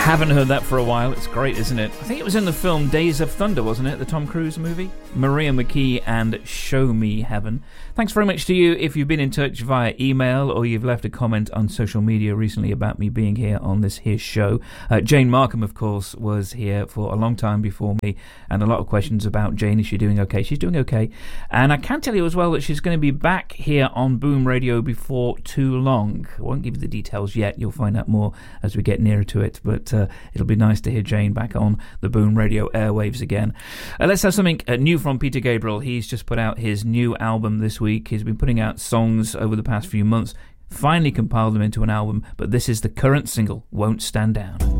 Haven't heard that for a while. It's great, isn't it? I think it was in the film Days of Thunder, wasn't it? The Tom Cruise movie? Maria McKee and Show Me Heaven. Thanks very much to you if you've been in touch via email or you've left a comment on social media recently about me being here on this here show. Jane Markham, of course, was here for a long time before me, and a lot of questions about Jane. Is she doing okay? She's doing okay. And I can tell you as well that she's going to be back here on Boom Radio before too long. I won't give you the details yet. You'll find out more as we get nearer to it. But it'll be nice to hear Jane back on the Boom Radio airwaves again. Let's have something new from Peter Gabriel. He's just put out his new album this week. He's been putting out songs over the past few months, finally compiled them into an album, but this is the current single, Won't Stand Down.